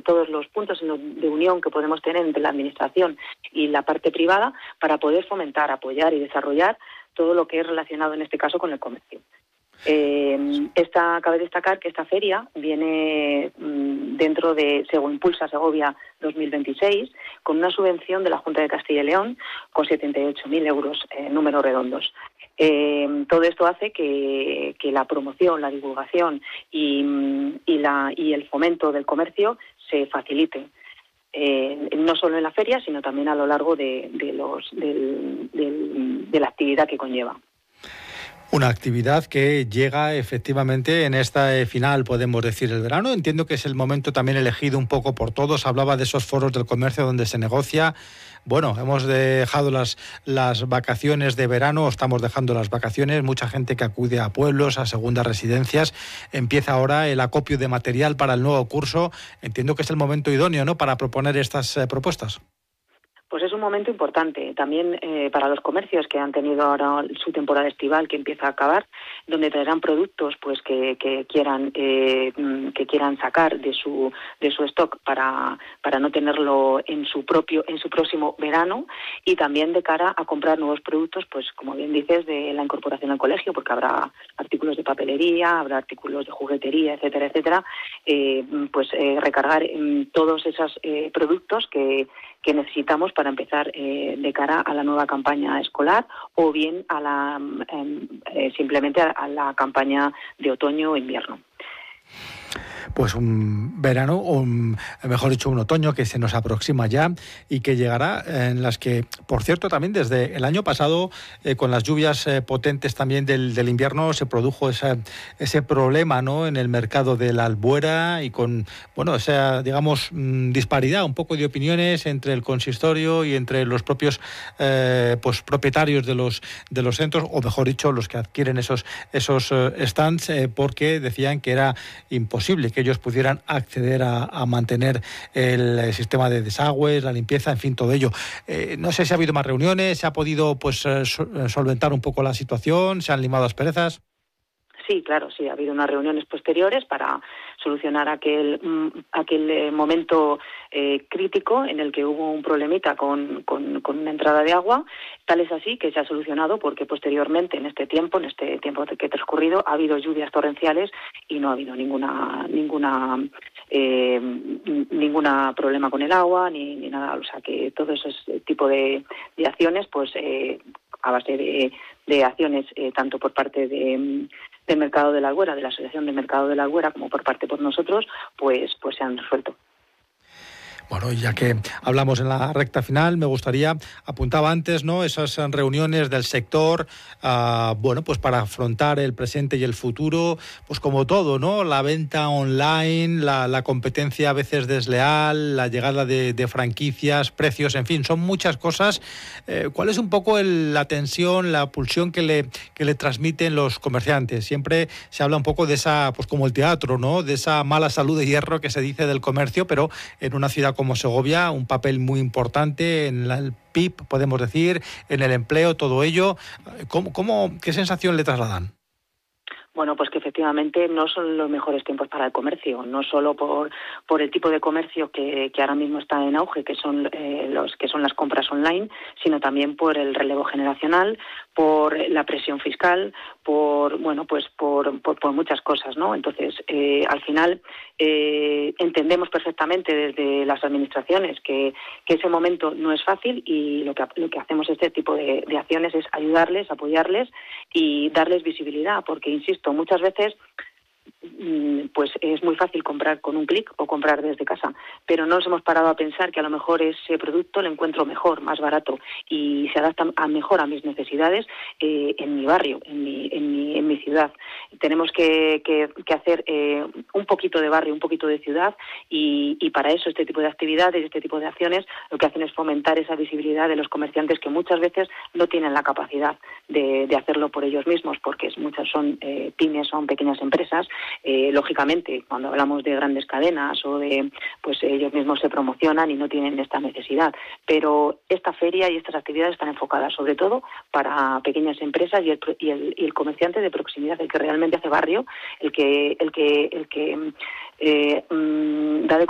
todos los puntos de unión que podemos tener entre la administración y la parte privada para poder fomentar, apoyar y desarrollar todo lo que es relacionado en este caso con el comercio. Cabe destacar que esta feria viene dentro de Impulsa Segovia 2026 con una subvención de la Junta de Castilla y León con 78.000 euros, números redondos. Todo esto hace que la promoción, la divulgación y el fomento del comercio se facilite. No solo en la feria, sino también a lo largo de la actividad que conlleva. Una actividad que llega efectivamente en esta final, podemos decir, el verano. Entiendo que es el momento también elegido un poco por todos. Hablaba de esos foros del comercio donde se negocia. Bueno, hemos dejado las vacaciones de verano, estamos dejando las vacaciones. Mucha gente que acude a pueblos, a segundas residencias. Empieza ahora el acopio de material para el nuevo curso. Entiendo que es el momento idóneo, ¿no?, para proponer estas propuestas. Pues es un momento importante también para los comercios que han tenido ahora su temporada estival que empieza a acabar, donde traerán productos pues que quieran sacar de su stock para no tenerlo en su próximo verano, y también de cara a comprar nuevos productos, pues como bien dices, de la incorporación al colegio, porque habrá artículos de papelería, habrá artículos de juguetería, etcétera, recargar todos esos productos que necesitamos para empezar de cara a la nueva campaña escolar, o bien simplemente a la campaña de otoño o invierno. Pues un verano, o mejor dicho, un otoño que se nos aproxima ya y que llegará, en las que, por cierto, también desde el año pasado, con las lluvias potentes también del invierno, se produjo ese problema, ¿no?, en el mercado de la Albuera, y con, bueno, esa, digamos, disparidad un poco de opiniones entre el consistorio y entre los propios propietarios de los centros, o mejor dicho, los que adquieren esos stands, porque decían que era imposible que ellos pudieran acceder a mantener el sistema de desagües, la limpieza, en fin, todo ello. No sé si ha habido más reuniones, se ha podido solventar un poco la situación, se han limado asperezas. Sí, claro, sí, ha habido unas reuniones posteriores para solucionar aquel momento crítico en el que hubo un problemita con una entrada de agua. Tal es así que se ha solucionado porque posteriormente, en este tiempo que ha transcurrido, ha habido lluvias torrenciales y no ha habido ninguna problema con el agua ni nada. O sea que todo ese tipo de acciones, pues a base de acciones tanto por parte del Mercado de la Albuera, de la Asociación del Mercado de la Albuera, como por nosotros, pues se han resuelto. Bueno, ya que hablamos en la recta final, me gustaría, apuntaba antes, ¿no?, esas reuniones del sector, pues para afrontar el presente y el futuro, pues como todo, ¿no?, la venta online, la competencia a veces desleal, la llegada de franquicias, precios, en fin, son muchas cosas. ¿Cuál es un poco la tensión, la pulsión que le transmiten los comerciantes? Siempre se habla un poco de esa, pues como el teatro, ¿no?, de esa mala salud de hierro que se dice del comercio, pero en una ciudad como Segovia, un papel muy importante en el PIB, podemos decir, en el empleo, todo ello. ¿Qué sensación le trasladan? Bueno, pues que efectivamente no son los mejores tiempos para el comercio, no solo por el tipo de comercio que ahora mismo está en auge, que son las compras online, sino también por el relevo generacional, por la presión fiscal, por muchas cosas, ¿no? Entonces, al final entendemos perfectamente desde las administraciones que ese momento no es fácil, y lo que hacemos este tipo de acciones es ayudarles, apoyarles y darles visibilidad, porque insisto, muchas veces pues es muy fácil comprar con un clic o comprar desde casa, pero no nos hemos parado a pensar que a lo mejor ese producto lo encuentro mejor, más barato, y se adapta mejor a mis necesidades en mi barrio, en mi ciudad. Tenemos que hacer un poquito de barrio, un poquito de ciudad, y para eso este tipo de actividades, este tipo de acciones, lo que hacen es fomentar esa visibilidad de los comerciantes que muchas veces no tienen la capacidad de hacerlo por ellos mismos, porque muchas son pymes, son pequeñas empresas. Lógicamente, cuando hablamos de grandes cadenas o pues ellos mismos se promocionan y no tienen esta necesidad. Pero esta feria y estas actividades están enfocadas sobre todo para pequeñas empresas y el comerciante de proximidad, el que realmente hace barrio, el que da de